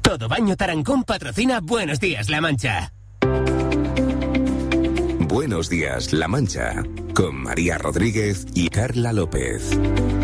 Todo Baño Tarancón patrocina Buenos Días, La Mancha. Buenos Días, La Mancha, con María Rodríguez y Carla López.